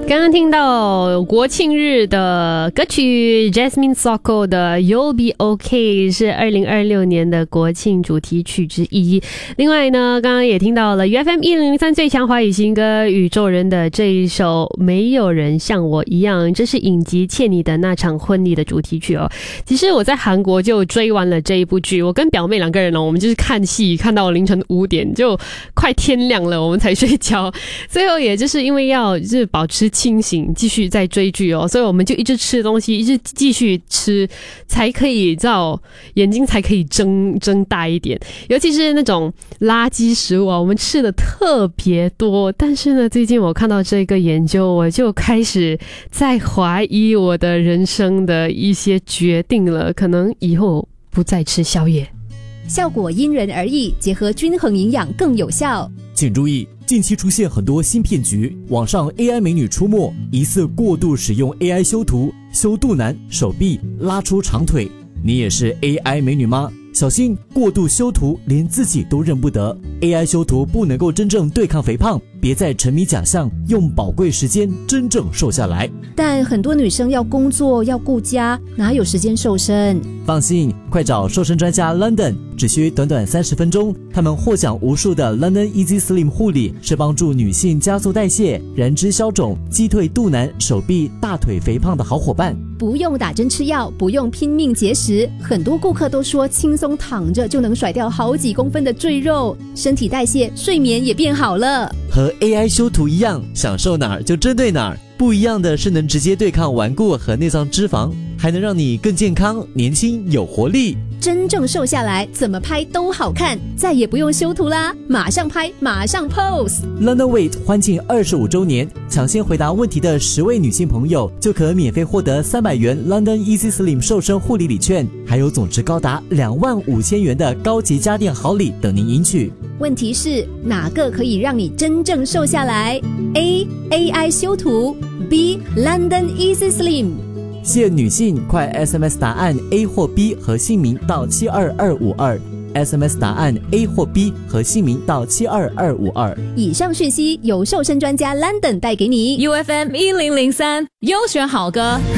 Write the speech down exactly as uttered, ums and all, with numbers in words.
刚刚听到国庆日的歌曲 Jasmine Sokko 的 You'll Be OK 是二零二六年的国庆主题曲之一。另外呢，刚刚也听到了 U F M 一零零三最强华语新歌宇宙人的这一首没有人像我一样，这是影集欠你的那场婚礼的主题曲哦。其实我在韩国就追完了这一部剧，我跟表妹两个人呢，我们就是看戏看到凌晨五点，就快天亮了我们才睡觉。最后也就是因为要就是保持清醒继续在追剧哦，所以我们就一直吃东西，一直继续吃，才可以知道眼睛才可以睁睁大一点。尤其是那种垃圾食物啊，我们吃的特别多。但是呢，最近我看到这个研究，我就开始在怀疑我的人生的一些决定了，可能以后不再吃宵夜。 效果因人而异，结合均衡营养更有效。 请注意，近期出现很多新骗局，网上 A I 美女出没，疑似过度使用 A I 修图，修肚腩、手臂，拉出长腿。你也是 A I 美女吗？小心过度修图，连自己都认不得。A I 修图不能够真正对抗肥胖，别再沉迷假象，用宝贵时间真正瘦下来。 但很多女生要工作要顾家，哪有时间瘦身？ 放心，快找瘦身专家 London， 只需短短三十分钟，他们获奖无数的 London Easy Slim 护理是帮助女性加速代谢、燃脂消肿、击退肚腩、手臂、大腿肥胖的好伙伴。 不用打针吃药，不用拼命节食，很多顾客都说轻松躺着就能甩掉好几公分的赘肉，身体代谢、睡眠也变好了。 和 A I 修图一样，想瘦哪儿就针对哪儿。不一样的是能直接对抗顽固和内脏脂肪，还能让你更健康、年轻、有活力。 真正瘦下来，怎么拍都好看，再也不用修图啦，马上拍，马上 pose。 London Weight 欢庆二十五周年，抢先回答问题的十位女性朋友就可免费获得三百元 London Easy Slim 瘦身护理礼券，还有总值高达两万五千元的高级家电好礼等您赢取。 问题是哪个可以让你真正瘦下来？ A. A I 修图， B. London Easy Slim。 限女性，快 S M S 答案 A 或 B 和姓名到七二二五二 S M S 答案 A 或 B 和姓名到七二二五二。 以上讯息由瘦身专家 London 带给你。 U F M 一零零三优选好歌。